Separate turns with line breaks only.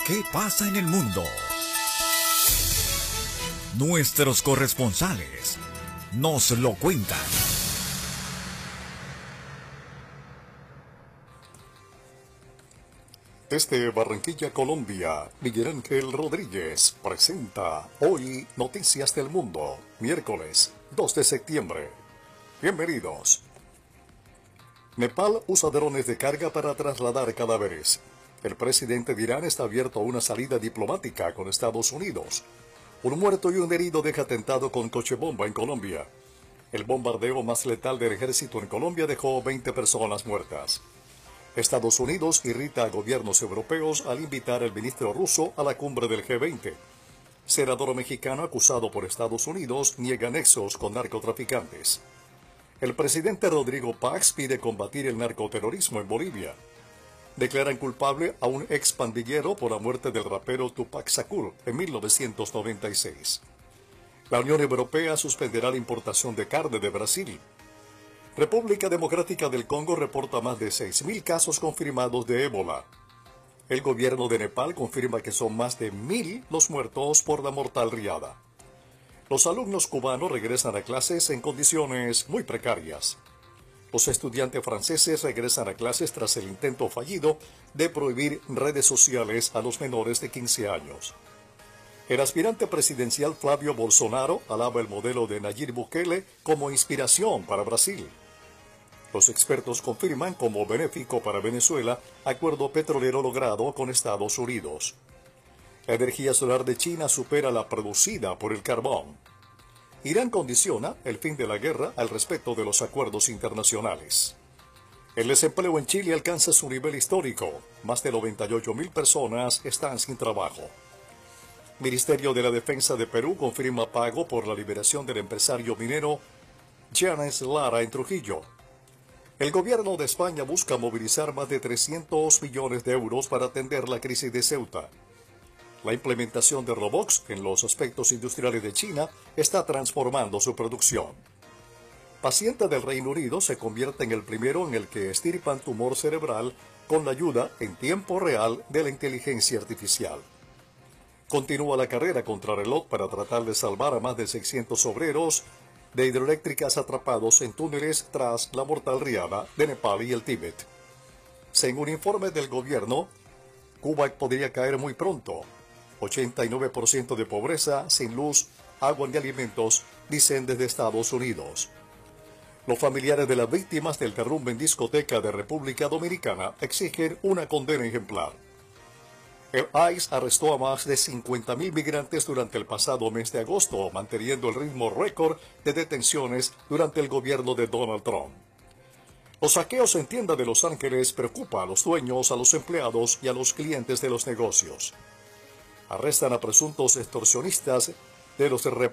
¿Qué pasa en el mundo? Nuestros corresponsales nos lo cuentan.
Desde Barranquilla, Colombia, Miguel Ángel Rodríguez presenta Hoy Noticias del Mundo, miércoles 2 de septiembre. Bienvenidos. Nepal usa drones de carga para trasladar cadáveres. El presidente de Irán está abierto a una salida diplomática con Estados Unidos. Un muerto y un herido deja atentado con coche bomba en Colombia. El bombardeo más letal del ejército en Colombia dejó 20 personas muertas. Estados Unidos irrita a gobiernos europeos al invitar al ministro ruso a la cumbre del G20. Senador mexicano acusado por Estados Unidos niega nexos con narcotraficantes. El presidente Rodrigo Paz pide combatir el narcoterrorismo en Bolivia. Declaran culpable a un ex pandillero por la muerte del rapero Tupac Shakur en 1996. La Unión Europea suspenderá la importación de carne de Brasil. República Democrática del Congo reporta más de 6.000 casos confirmados de ébola. El gobierno de Nepal confirma que son más de 1.000 los muertos por la mortal riada. Los alumnos cubanos regresan a clases en condiciones muy precarias. Los estudiantes franceses regresan a clases tras el intento fallido de prohibir redes sociales a los menores de 15 años. El aspirante presidencial Flavio Bolsonaro alaba el modelo de Nayib Bukele como inspiración para Brasil. Los expertos confirman como benéfico para Venezuela acuerdo petrolero logrado con Estados Unidos. La energía solar de China supera la producida por el carbón. Irán condiciona el fin de la guerra al respeto de los acuerdos internacionales. El desempleo en Chile alcanza su nivel histórico. Más de 98.000 personas están sin trabajo. Ministerio de la Defensa de Perú confirma pago por la liberación del empresario minero Gianés Lara en Trujillo. El gobierno de España busca movilizar más de 300 millones de euros para atender la crisis de Ceuta. La implementación de robots en los aspectos industriales de China está transformando su producción. Paciente del Reino Unido se convierte en el primero en el que extirpan tumor cerebral con la ayuda en tiempo real de la inteligencia artificial. Continúa la carrera contra reloj para tratar de salvar a más de 600 obreros de hidroeléctricas atrapados en túneles tras la mortal riada de Nepal y el Tíbet. Según informes del gobierno, Cuba podría caer muy pronto. 89% de pobreza, sin luz, agua ni alimentos, dicen desde Estados Unidos. Los familiares de las víctimas del derrumbe en discoteca de República Dominicana exigen una condena ejemplar. El ICE arrestó a más de 50.000 migrantes durante el pasado mes de agosto, manteniendo el ritmo récord de detenciones durante el gobierno de Donald Trump. Los saqueos en tiendas de Los Ángeles preocupan a los dueños, a los empleados y a los clientes de los negocios. Arrestan a presuntos extorsionistas de los